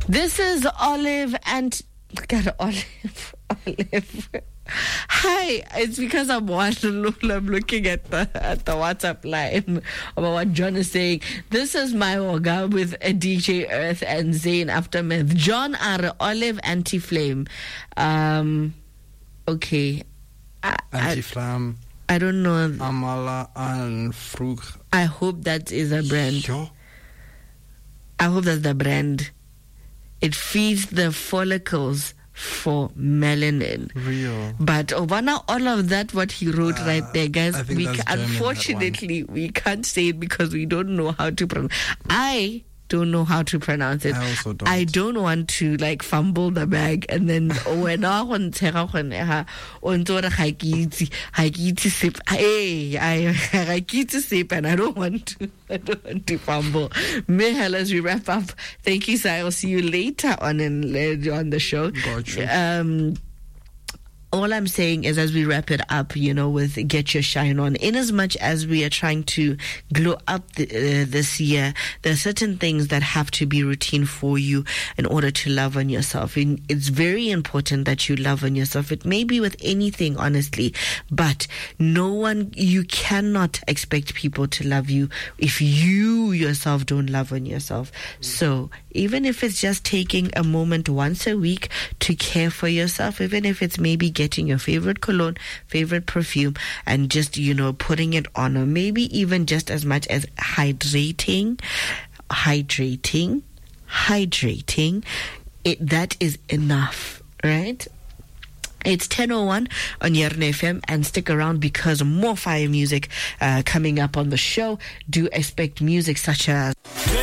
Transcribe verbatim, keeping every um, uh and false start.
This is Olive and God, Olive, Olive. Hi, it's because I'm watching. I'm looking at the at the WhatsApp line about what John is saying. This is my Oga with a D J Earth and Zayn Aftermath. John are Olive Anti-Flame. Um, okay. I, Anti-Flam. I, I don't know. Amala and Vroeg. I hope that is a brand. Sure. I hope that's the brand. It feeds the follicles for melanin. Real. But Obana, all of that, what he wrote uh, right there, guys, we that's ca- German, unfortunately, we can't say it because we don't know how to pronounce. I don't know how to pronounce it. I also don't. I don't want to like fumble the bag and then when I want to on to the sip. Hey, I to sip and I don't want to I don't want to fumble. Mehel, as we wrap up, thank you, Sai. I'll see you later on in on the show. Gotcha. Um All I'm saying is, as we wrap it up, you know, with Get Your Shine On, in as much as we are trying to glow up the, uh, this year, there are certain things that have to be routine for you in order to love on yourself. And it's very important that you love on yourself. It may be with anything, honestly, but no one, you cannot expect people to love you if you yourself don't love on yourself. So even if it's just taking a moment once a week to care for yourself, even if it's maybe getting your favorite cologne, favorite perfume, and just, you know, putting it on, or maybe even just as much as hydrating, hydrating, hydrating, it, that is enough, right? It's ten oh one on Yarn F M, and stick around because more fire music uh, coming up on the show. Do expect music such as